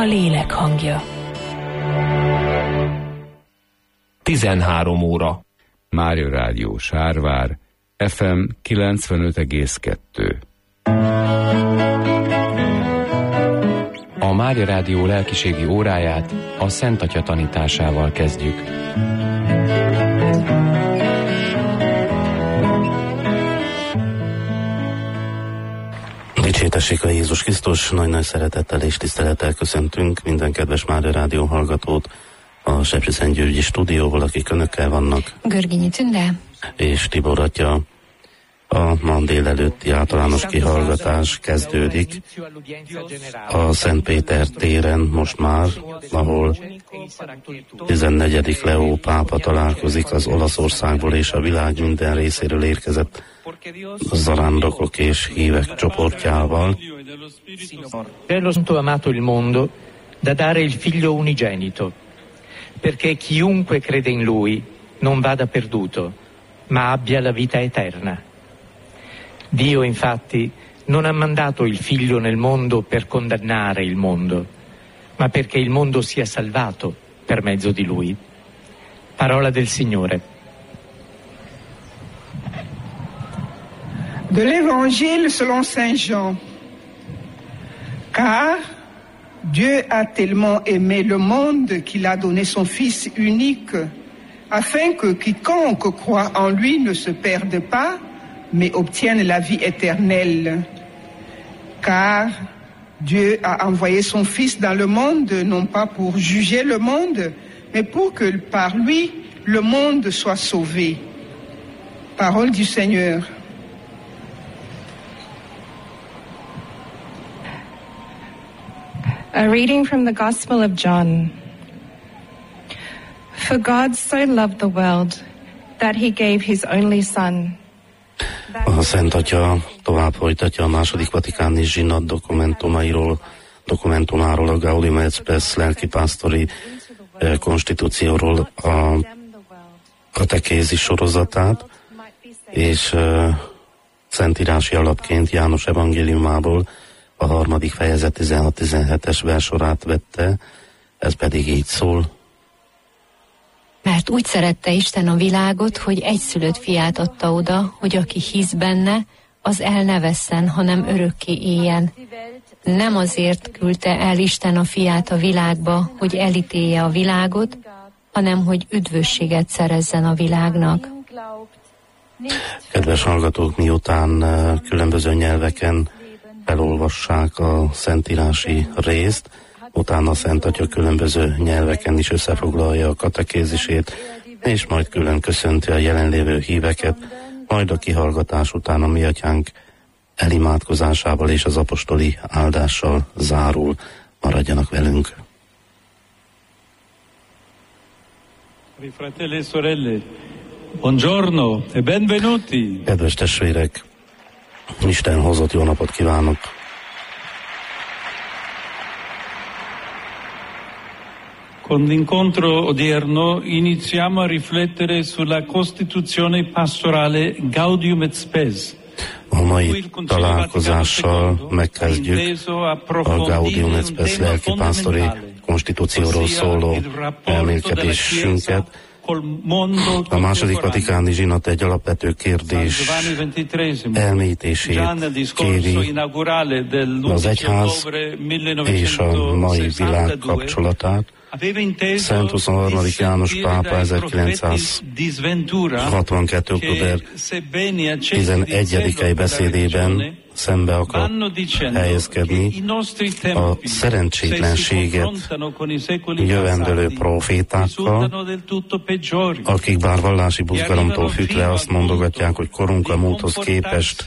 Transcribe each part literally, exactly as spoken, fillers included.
lélek hangja. tizenhárom óra. Mária Rádió Sárvár, ef em kilencvenöt egész kettő. A Mária Rádió lelkiségi óráját a Szent Atya tanításával kezdjük. Dicsértessék a Jézus Krisztus, nagy-nagy szeretettel és tisztelettel köszöntünk minden kedves Mária Rádió hallgatót a Sepsiszentgyörgyi stúdióból, akik önökkel vannak. Görgényi Tünde És Tibor atya. A ma délelőtti általános kihallgatás kezdődik a Szent Péter téren most már, ahol tizennegyedik Leó pápa találkozik az Olaszországból és a világ minden részéről érkezett zarándokok és hívek csoportjával. Cielo tanto amato il mondo da dare il figlio unigenito, perché chiunque crede in lui non vada perduto, ma abbia la vita eterna. Dio infatti non ha mandato il figlio nel mondo per condannare il mondo, ma perché il mondo sia salvato per mezzo di lui. Parola del Signore. De l'Évangile selon Saint Jean. Car Dieu a tellement aimé le monde qu'il a donné son Fils unique, afin que quiconque croit en lui ne se perde pas, mais obtienne la vie éternelle. Car Dieu a envoyé son Fils dans le monde, non pas pour juger le monde, mais pour que par lui, le monde soit sauvé. Parole du Seigneur. A reading from the Gospel of John. For God so loved the world that he gave his only Son. A Szent Atya tovább folytatja a második vatikáni zsinat dokumentumairól, dokumentumáról, a Gaudium et Spes lelkipásztori eh, konstitúcióról a katekézis sorozatát, és eh, szentírási alapként János evangéliumából a harmadik fejezet tizenhat-tizenhetes versorát vette, ez pedig így szól. Mert úgy szerette Isten a világot, hogy egyszülött fiát adta oda, hogy aki hisz benne, az el ne vesszen, hanem örökké éljen. Nem azért küldte el Isten a fiát a világba, hogy elítélje a világot, hanem hogy üdvösséget szerezzen a világnak. Kedves hallgatók, miután különböző nyelveken felolvassák a szentírási részt, utána a Szent Atya különböző nyelveken is összefoglalja a katekézisét, és majd külön köszönti a jelenlévő híveket, majd a kihallgatás után a mi atyánk elimádkozásával és az apostoli áldással zárul. Maradjanak velünk! Fratelli e sorelle, buongiorno e benvenuti! Kedves testvérek, Isten hozott jó napot kívánok! Con l'incontro odierno iniziamo a riflettere sulla Costituzione pastorale Gaudium et Spes. A mai találkozással megkezdjük a Gaudium et Spes lelkipásztori konstitúcióról szóló elmélkedésünket. A második vatikáni zsinat egy alapvető kérdés elmélyítését kéri, az egyház és a mai világ kapcsolatát. Szent huszonharmadik János pápa ezerkilencszázhatvankettő. október tizenegyedikei beszédében szembe akar helyezkedni a szerencsétlenséget jövendölő profétákkal, akik bár vallási buzgalomtól függve azt mondogatják, hogy korunk a múlthoz képest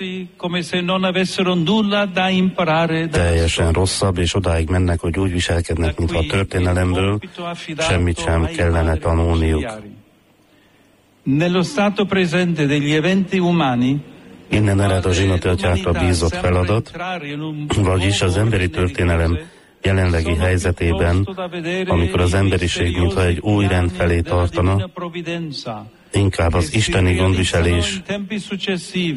teljesen rosszabb, és odáig mennek, hogy úgy viselkednek, mintha a történelemből semmit sem kellene tanulniuk. Nello stato presente degli eventi umani, innen ered a zsinatöltjákra bízott feladat, vagyis az emberi történelem jelenlegi helyzetében, amikor az emberiség mintha egy új rend felé tartana, inkább az isteni gondviselés